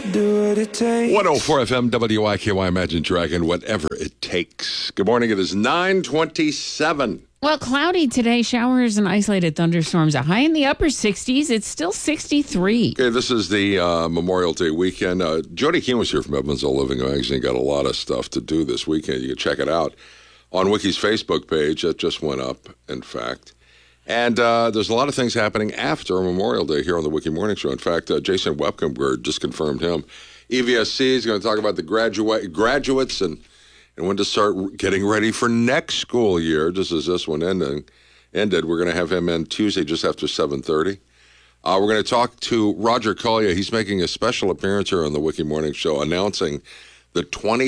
do what it takes. 104 FM WIKY Imagine Dragon, whatever it takes. Good morning. It is 9:27. Well, cloudy today. Showers and isolated thunderstorms. A high in the upper 60s. It's still 63. Okay, this is the Memorial Day weekend. Jody Keene was here from Evansville Living Magazine. Got a lot of stuff to do this weekend. You can check it out on Wiki's Facebook page. That just went up, in fact. And there's a lot of things happening after Memorial Day here on the Wiki Morning Show. In fact, Jason Webcomber just confirmed him. EVSC is going to talk about the graduates and when to start getting ready for next school year, just as this one ended. We're going to have him in Tuesday just after 7:30. We're going to talk to Roger Collier. He's making a special appearance here on the Wiki Morning Show announcing the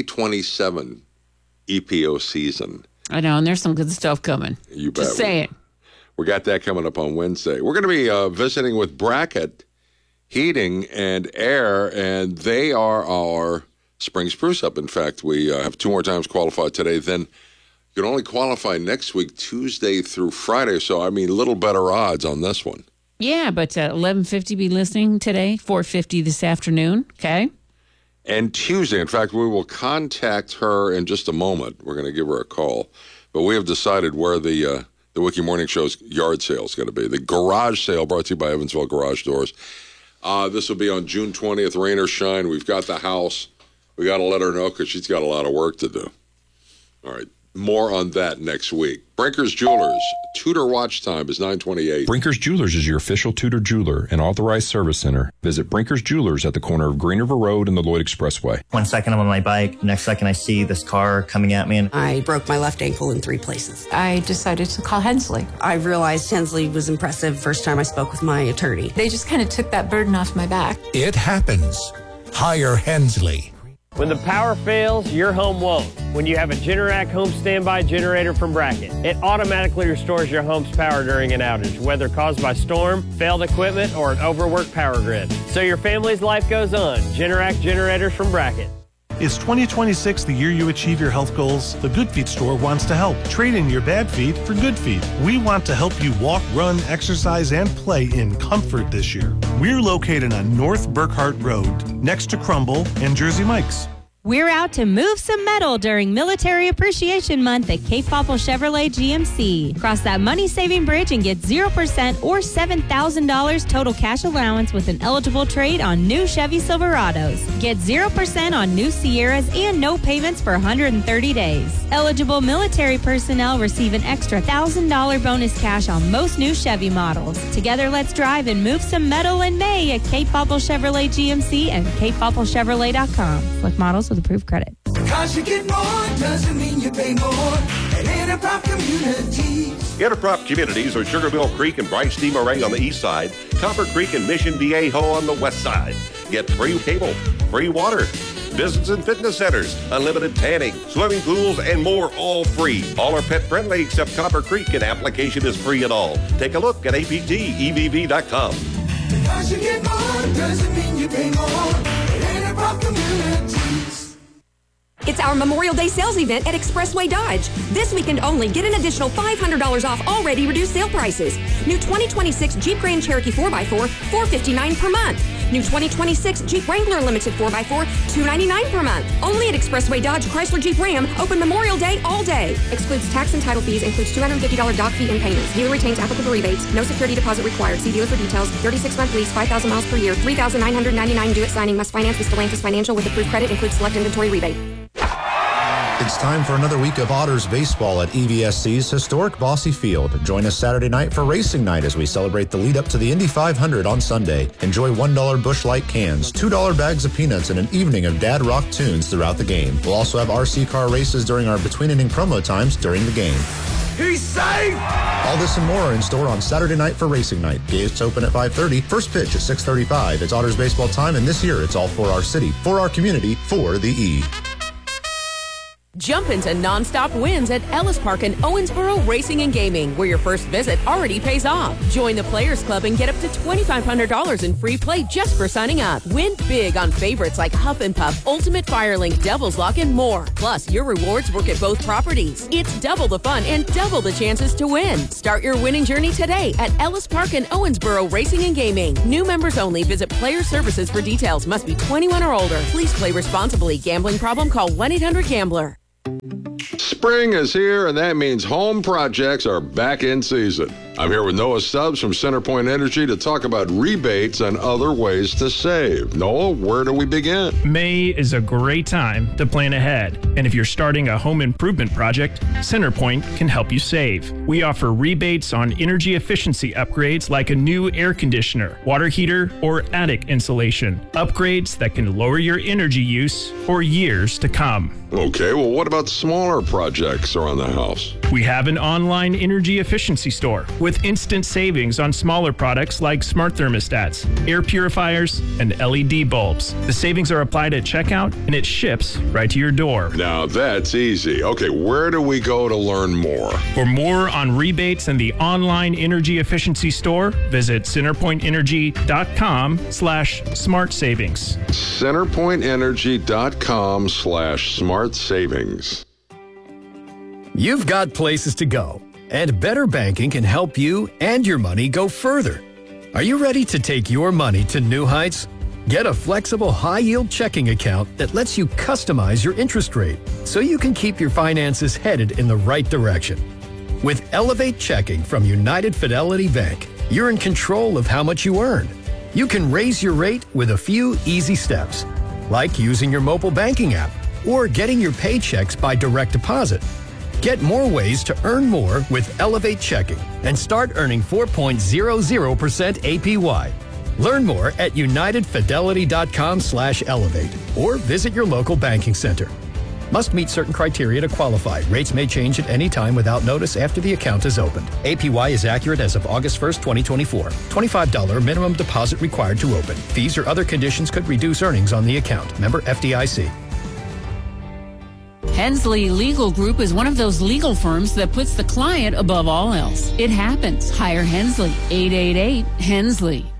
2027 EPO season. I know, and there's some good stuff coming. You bet. Just saying. We got that coming up on Wednesday. We're going to be visiting with Brackett Heating and Air, and they are our spring spruce up. In fact, we have 2 more times qualified today. Then you can only qualify next week, Tuesday through Friday. So, I mean, a little better odds on this one. Yeah, but 11:50 be listening today, 4:50 this afternoon, okay? And Tuesday, in fact, we will contact her in just a moment. We're going to give her a call. But we have decided where the Wiki Morning Show's yard sale is going to be. The garage sale brought to you by Evansville Garage Doors. This will be on June 20th, rain or shine. We've got the house. We got to let her know because she's got a lot of work to do. All right. More on that next week. Brinkers Jewelers. Tudor watch time is 9:28. Brinkers Jewelers is your official Tudor jeweler and authorized service center. Visit Brinkers Jewelers at the corner of Green River Road and the Lloyd Expressway. 1 second I'm on my bike. Next second I see this car coming at me. And I broke my left ankle in 3 places. I decided to call Hensley. I realized Hensley was impressive first time I spoke with my attorney. They just kind of took that burden off my back. It happens. Hire Hensley. When the power fails, your home won't. When you have a Generac home standby generator from Brackett, it automatically restores your home's power during an outage, whether caused by storm, failed equipment, or an overworked power grid. So your family's life goes on. Generac generators from Brackett. Is 2026 the year you achieve your health goals? The Good Feet store wants to help. Trade in your bad feet for good feet. We want to help you walk, run, exercise, and play in comfort this year. We're located on North Burkhart Road, next to Crumble and Jersey Mike's. We're out to move some metal during Military Appreciation Month at Cape Popple Chevrolet GMC. Cross that money-saving bridge and get 0% or $7,000 total cash allowance with an eligible trade on new Chevy Silverados. Get 0% on new Sierras and no payments for 130 days. Eligible military personnel receive an extra $1,000 bonus cash on most new Chevy models. Together, let's drive and move some metal in May at Cape Popple Chevrolet GMC and CapePoppleChevrolet.com. Select models with approved credit. Because you get more doesn't mean you pay more at Interprop Communities. Interprop Communities are Sugar Mill Creek and Bryce D. Moray on the east side, Copper Creek and Mission Viejo on the west side. Get free cable, free water, business and fitness centers, unlimited tanning, swimming pools, and more, all free. All are pet friendly except Copper Creek, and application is free at all. Take a look at aptevv.com. Because you get more doesn't mean you pay more at Interprop Communities. It's our Memorial Day sales event at Expressway Dodge. This weekend only, get an additional $500 off already reduced sale prices. New 2026 Jeep Grand Cherokee 4x4, $459 per month. New 2026 Jeep Wrangler Limited 4x4, $299 per month. Only at Expressway Dodge Chrysler Jeep Ram, open Memorial Day all day. Excludes tax and title fees, includes $250 dock fee and payments. Dealer retains applicable rebates. No security deposit required. See dealer for details. 36-month lease, 5,000 miles per year, $3,999 due at signing. Must finance with Stellantis Financial with approved credit. Includes select inventory rebate. It's time for another week of Otters baseball at EVSC's historic Bosse Field. Join us Saturday night for Racing Night as we celebrate the lead up to the Indy 500 on Sunday. Enjoy $1 Busch Light cans, $2 bags of peanuts, and an evening of dad rock tunes throughout the game. We'll also have RC car races during our between inning promo times during the game. He's safe! All this and more are in store on Saturday night for Racing Night. Gates open at 5:30, first pitch at 6:35. It's Otters baseball time, and this year it's all for our city, for our community, for the E. Jump into nonstop wins at Ellis Park in Owensboro Racing and Gaming, where your first visit already pays off. Join the Players Club and get up to $2,500 in free play just for signing up. Win big on favorites like Huff and Puff, Ultimate Firelink, Devil's Lock, and more. Plus, your rewards work at both properties. It's double the fun and double the chances to win. Start your winning journey today at Ellis Park in Owensboro Racing and Gaming. New members only. Visit Player Services for details. Must be 21 or older. Please play responsibly. Gambling problem? Call 1-800-GAMBLER. Spring is here, and that means home projects are back in season. I'm here with Noah Stubbs from CenterPoint Energy to talk about rebates and other ways to save. Noah, where do we begin? May is a great time to plan ahead. And if you're starting a home improvement project, CenterPoint can help you save. We offer rebates on energy efficiency upgrades like a new air conditioner, water heater, or attic insulation. Upgrades that can lower your energy use for years to come. Okay, well, what about smaller projects around the house? We have an online energy efficiency store with instant savings on smaller products like smart thermostats, air purifiers, and LED bulbs. The savings are applied at checkout, and it ships right to your door. Now that's easy. Okay, where do we go to learn more? For more on rebates and the online energy efficiency store, visit centerpointenergy.com/smart savings. centerpointenergy.com/smart savings. You've got places to go, and Better Banking can help you and your money go further. Are you ready to take your money to new heights? Get a flexible high-yield checking account that lets you customize your interest rate so you can keep your finances headed in the right direction. With Elevate Checking from United Fidelity Bank, you're in control of how much you earn. You can raise your rate with a few easy steps, like using your mobile banking app or getting your paychecks by direct deposit. Get more ways to earn more with Elevate Checking and start earning 4.00% APY. Learn more at unitedfidelity.com/elevate or visit your local banking center. Must meet certain criteria to qualify. Rates may change at any time without notice after the account is opened. APY is accurate as of August 1st, 2024. $25 minimum deposit required to open. Fees or other conditions could reduce earnings on the account. Member FDIC. Hensley Legal Group is one of those legal firms that puts the client above all else. It happens. Hire Hensley. 888-HENSLEY.